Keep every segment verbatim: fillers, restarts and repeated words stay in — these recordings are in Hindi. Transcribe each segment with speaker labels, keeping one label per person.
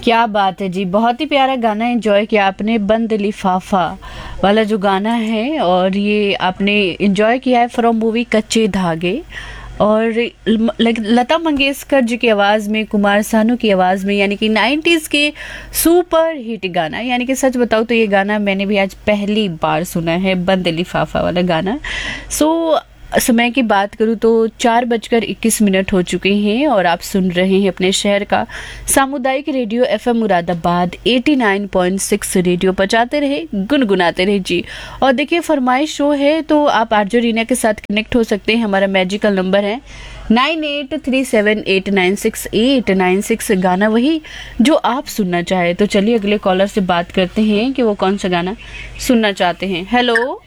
Speaker 1: क्या बात है जी, बहुत ही प्यारा गाना एंजॉय किया आपने। बंद लिफाफा वाला जो गाना है, और ये आपने एंजॉय किया है फ्रॉम मूवी कच्चे धागे। और लता मंगेशकर जी की आवाज़ में, कुमार सानू की आवाज़ में, यानी कि नाइन्टीज़ के सुपर हिट गाना। यानी कि सच बताऊँ तो ये गाना मैंने भी आज पहली बार सुना है, बंद लिफाफा वाला गाना। सो समय की बात करूँ तो चार बजकर इक्कीस मिनट हो चुके हैं और आप सुन रहे हैं अपने शहर का सामुदायिक रेडियो एफएम मुरादाबाद नवासी पॉइंट छह। रेडियो बजाते रहे, गुनगुनाते रहे जी। और देखिए, फरमाइश शो है तो आप आरजे रीना के साथ कनेक्ट हो सकते हैं। हमारा मैजिकल नंबर है nine eight three seven eight nine six eight nine six. गाना वही जो आप सुनना चाहे। तो चलिए अगले कॉलर से बात करते हैं कि वो कौन सा गाना सुनना चाहते हैं। हेलो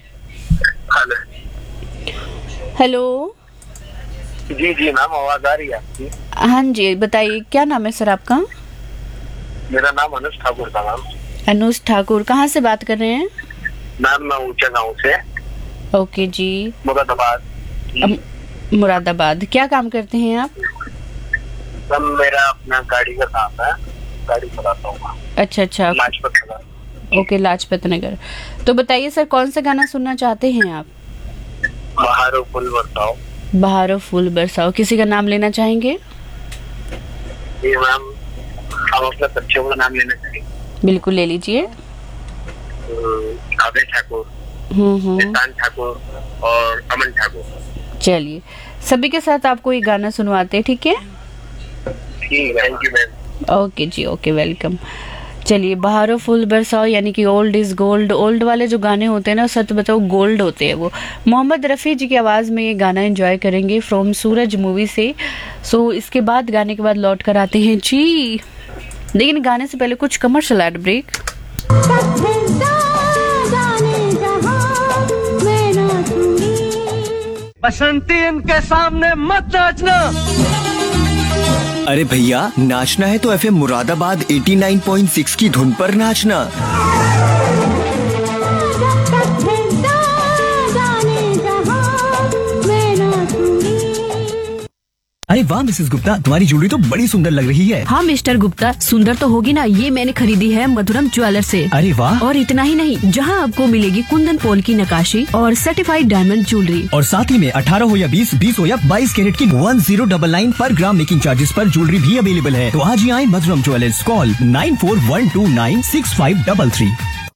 Speaker 1: हेलो
Speaker 2: जी जी मैम, आवाज आ रही है आपकी?
Speaker 1: हाँ जी, बताइए क्या नाम है सर आपका?
Speaker 2: मेरा नाम अनुज ठाकुर था मैम।
Speaker 1: अनुज ठाकुर, कहाँ से बात कर रहे हैं?
Speaker 2: मैम मैं ऊंचा गांव से।
Speaker 1: ओके जी,
Speaker 2: मुरादाबाद।
Speaker 1: मुरादाबाद। क्या काम करते हैं आप?
Speaker 2: मैम मेरा अपना गाड़ी का काम है, गाड़ी चलाता हूँ।
Speaker 1: अच्छा अच्छा,
Speaker 2: लाजपत नगर।
Speaker 1: ओके, लाजपत नगर। तो बताइए सर, कौन सा गाना सुनना चाहते हैं आप?
Speaker 2: बहारो फूल बरसाओ।
Speaker 1: बहारो फूल बरसाओ। किसी का नाम लेना चाहेंगे?
Speaker 2: जी मैम, हम अपने बच्चों का नाम लेना चाहेंगे।
Speaker 1: बिल्कुल, ले लीजिए।
Speaker 2: काव्य ठाकुर,
Speaker 1: हम्म हम्म
Speaker 2: निशान ठाकुर और अमन ठाकुर।
Speaker 1: चलिए, सभी के साथ आपको ये गाना सुनवाते हैं, ठीक है?
Speaker 2: ठीक है, thank you ma'am.
Speaker 1: Okay ji, okay, welcome. चलिए, बहारो फूल बरसाओ, यानी कि ओल्ड इज गोल्ड। ओल्ड वाले जो गाने होते हैं ना, सच बताओ गोल्ड होते हैं वो। मोहम्मद रफ़ी जी की आवाज़ में ये गाना एंजॉय करेंगे फ्रॉम सूरज मूवी से। सो इसके बाद, गाने के बाद लौट कर आते हैं जी। लेकिन गाने से पहले कुछ कमर्शियल एड ब्रेक।
Speaker 3: बसंती इनके सामने मत नाचना।
Speaker 4: अरे भैया, नाचना है तो एफएम मुरादाबाद नवासी पॉइंट छह की धुन पर नाचना। अरे वाह मिसेस गुप्ता, तुम्हारी ज्वेलरी तो बड़ी सुंदर लग रही है।
Speaker 5: हाँ मिस्टर गुप्ता, सुंदर तो होगी ना। ये मैंने खरीदी है मधुरम ज्वेलर से।
Speaker 4: अरे वाह।
Speaker 5: और इतना ही नहीं, जहाँ आपको मिलेगी कुंदन पोल की नक्काशी और सर्टिफाइड डायमंड ज्वेलरी।
Speaker 4: और साथ ही में अठारह हो या बीस, बीस हो या बाईस कैरेट की वन जीरो डबल नाइन पर ग्राम मेकिंग चार्जेस पर ज्वेलरी भी अवेलेबल है। तो आज ही आए मधुरम jewellers. Call nine four one two nine six five double three.